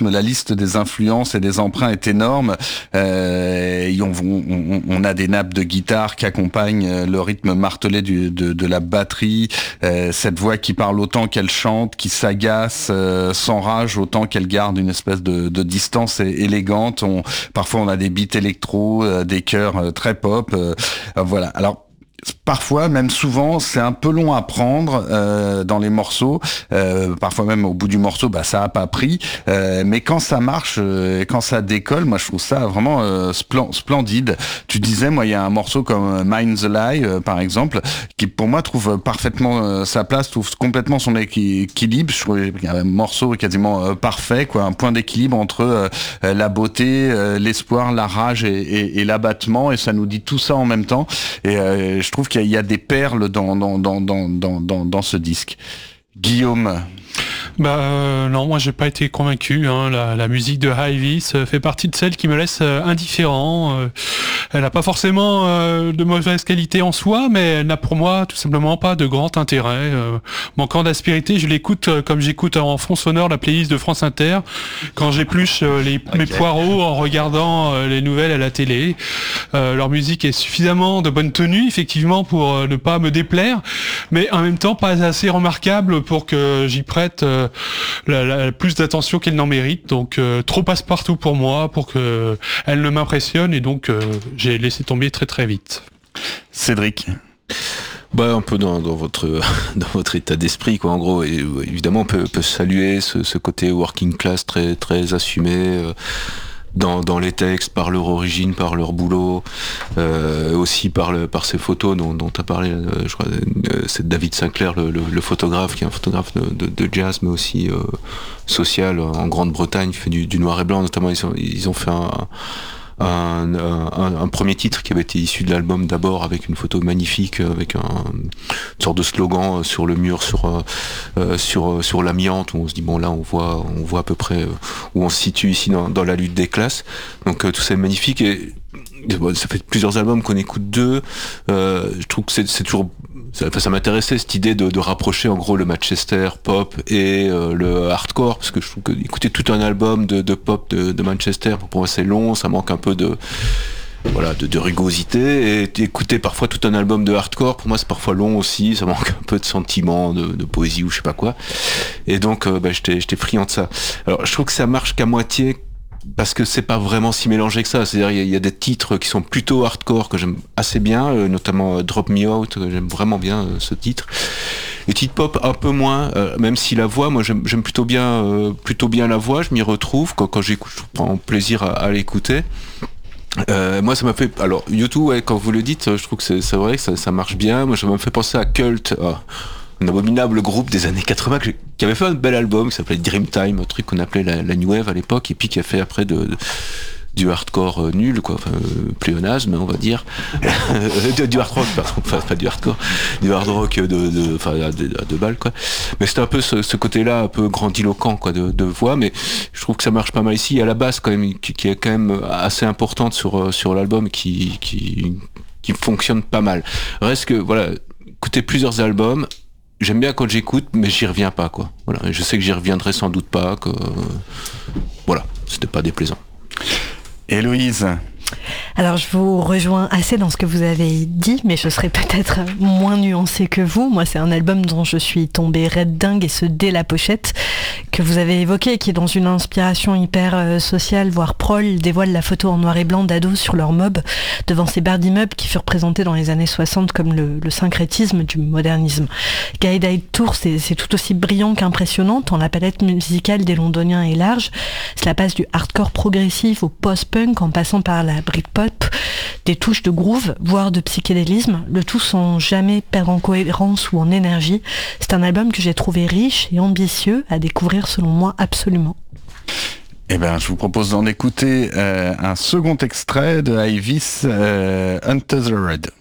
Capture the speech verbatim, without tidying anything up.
rythme, la liste des influences et des emprunts est énorme. Euh, et on, on, on a des nappes de guitare qui accompagnent le rythme martelé du, de, de la batterie, euh, cette voix qui parle autant qu'elle chante, qui s'agace, euh, s'enrage autant qu'elle garde une espèce de, de distance élégante. On, parfois on a des beats électro, euh, des chœurs euh, très pop. Euh, euh, voilà. Alors parfois, même souvent, c'est un peu long à prendre euh, dans les morceaux. Euh, parfois même au bout du morceau, bah ça a pas pris. Euh, mais quand ça marche, euh, quand ça décolle, moi je trouve ça vraiment euh, splen- splendide. Tu disais, moi il y a un morceau comme Mind the Lie, euh, par exemple, qui pour moi trouve parfaitement euh, sa place, trouve complètement son équi- équilibre. Je trouve qu'il y a un morceau quasiment euh, parfait, quoi, un point d'équilibre entre euh, la beauté, euh, l'espoir, la rage et, et, et l'abattement, et ça nous dit tout ça en même temps. Et euh, je Je trouve qu'il y a des perles dans, dans, dans, dans, dans, dans ce disque. Guillaume. Bah euh, non, moi j'ai pas été convaincu. Hein. La, la musique de Hyvis fait partie de celle qui me laisse euh, indifférent. Euh, elle n'a pas forcément euh, de mauvaise qualité en soi, mais elle n'a pour moi tout simplement pas de grand intérêt. Euh, manquant d'aspérité, je l'écoute euh, comme j'écoute en fond sonore la playlist de France Inter quand j'épluche euh, les, okay. mes poireaux en regardant euh, les nouvelles à la télé. Euh, leur musique est suffisamment de bonne tenue, effectivement, pour euh, ne pas me déplaire, mais en même temps pas assez remarquable pour que j'y prête euh, La, la, plus d'attention qu'elle n'en mérite, donc euh, trop passe-partout pour moi pour que elle ne m'impressionne, et donc euh, j'ai laissé tomber très très vite. Cédric. Bah un peu dans, dans votre dans votre état d'esprit, quoi, en gros. Et évidemment on peut, peut saluer ce, ce côté working class très très assumé. Euh, Dans, dans les textes, par leur origine, par leur boulot, euh, aussi par, le, par ces photos dont, dont tu as parlé, euh, je crois, euh, c'est David Sinclair, le, le, le photographe, qui est un photographe de, de, de jazz, mais aussi euh, social, en Grande-Bretagne, qui fait du, du noir et blanc, notamment ils ont, ils ont fait un, un, un, un premier titre qui avait été issu de l'album d'abord, avec une photo magnifique, avec un, une sorte de slogan sur le mur, sur, euh, sur, sur l'amiante, où on se dit, bon là on voit, on voit à peu près où on se situe ici dans, dans la lutte des classes. Donc euh, tout ça est magnifique, et bon, ça fait plusieurs albums qu'on écoute d'eux. Euh, je trouve que c'est, c'est toujours... Ça, enfin, ça m'intéressait cette idée de, de rapprocher en gros le Manchester pop et euh, le hardcore, parce que je trouve que écouter tout un album de, de pop de, de Manchester, pour moi c'est long, ça manque un peu de voilà de, de rugosité, et écouter parfois tout un album de hardcore, pour moi c'est parfois long aussi, ça manque un peu de sentiment, de, de poésie ou je sais pas quoi, et donc euh, bah, j'étais, j'étais friand de ça. Alors je trouve que ça marche qu'à moitié, parce que c'est pas vraiment si mélangé que ça. C'est-à-dire il y, y a des titres qui sont plutôt hardcore que j'aime assez bien, euh, notamment euh, Drop Me Out, que j'aime vraiment bien euh, ce titre. Les titres pop un peu moins, euh, même si la voix, moi j'aime, j'aime plutôt bien, euh, plutôt bien la voix. Je m'y retrouve quand, quand j'écoute, je prends plaisir à, à l'écouter. Euh, moi ça m'a fait, alors U deux, ouais, quand vous le dites, je trouve que c'est, c'est vrai que ça, ça marche bien. Moi ça m'a fait penser à Cult. Oh. Un abominable groupe des années quatre-vingts qui avait fait un bel album qui s'appelait Dreamtime, un truc qu'on appelait la, la New Wave à l'époque, et puis qui a fait après de, de, du hardcore euh, nul, quoi, enfin euh, pléonasme on va dire, du, du hard rock, pardon, enfin pas du hardcore, du hard rock de, de, enfin de, de, de balles, quoi. Mais c'était un peu ce, ce côté-là, un peu grandiloquent, quoi, de, de voix, mais je trouve que ça marche pas mal ici. Il y a la basse quand même qui, qui est quand même assez importante sur sur l'album, qui qui qui fonctionne pas mal. Reste que voilà, écouter plusieurs albums. J'aime bien quand j'écoute, mais j'y reviens pas, quoi. Voilà, je sais que j'y reviendrai sans doute pas, que voilà, c'était pas déplaisant. Héloïse. Alors je vous rejoins assez dans ce que vous avez dit, mais je serais peut-être moins nuancée que vous. Moi c'est un album dont je suis tombée raide dingue, et ce dès la pochette que vous avez évoqué, qui est dans une inspiration hyper euh, sociale, voire prol, dévoile la photo en noir et blanc d'ados sur leur mob, devant ces barres d'immeubles qui furent présentés dans les années soixante comme le, le syncrétisme du modernisme. Guided Tour, c'est, c'est tout aussi brillant qu'impressionnant, tant la palette musicale des Londoniens est large. Cela passe du hardcore progressif au post-punk, en passant par la Britpop, des touches de groove, voire de psychédélisme, le tout sans jamais perdre en cohérence ou en énergie. C'est un album que j'ai trouvé riche et ambitieux à découvrir selon moi absolument. Eh ben, je vous propose d'en écouter euh, un second extrait de Hyvis, euh, Untethered.